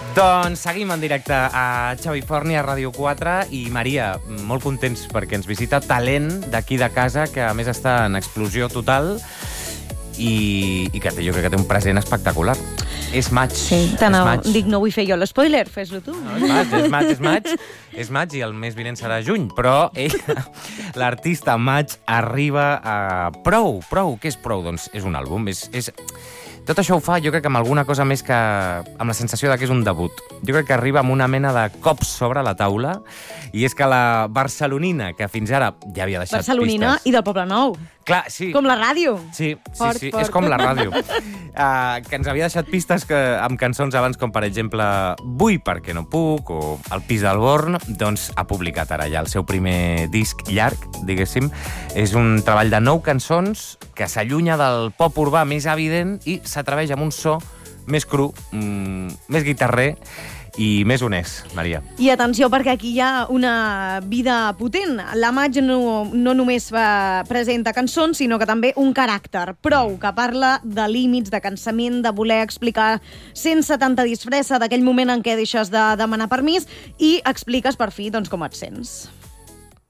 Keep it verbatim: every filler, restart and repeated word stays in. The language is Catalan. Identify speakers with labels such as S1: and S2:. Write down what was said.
S1: Doncs seguim en directe a Xavi Forni, a Ràdio quatre, i Maria, molt contents perquè ens visita talent d'aquí de casa, que a més està en explosió total i, i que té, jo crec que té un present espectacular. És maig.
S2: Sí,
S1: és maig.
S2: Dic, no vull fer jo l'espoiler, fes-lo tu.
S1: No, és maig, és maig, és maig, és maig i el mes vinent serà juny, però ell, l'artista maig, arriba a Prou. Prou, què és Prou? Doncs és un àlbum, és... és... Tot això ho fa, jo crec que amb alguna cosa més que... amb la sensació de que és un debut. Jo crec que arriba amb una mena de cops sobre la taula, i és que la barcelonina, que fins ara ja havia deixat
S2: Barcelonina
S1: pistes...
S2: i del Poble Nou.
S1: Clar, sí.
S2: Com la ràdio.
S1: Sí, sí,
S2: Fort,
S1: sí,
S2: fort.
S1: és com la ràdio. Uh, que ens havia deixat pistes que, amb cançons abans, com per exemple Vull perquè no puc, o El pis del Born, doncs ha publicat ara ja el seu primer disc llarg, diguéssim. És un treball de nou cançons que s'allunya del pop urbà més evident i s'atreveix amb un so més cru, mmm, més guitarrer i més honest, Maria.
S2: I atenció, perquè aquí hi ha una vida potent. La Maig no, no només va, presenta cançons, sinó que també un caràcter. Prou, que parla de límits, de cansament, de voler explicar sense tanta disfressa d'aquell moment en què deixes de demanar permís i expliques per fi doncs, com et sents.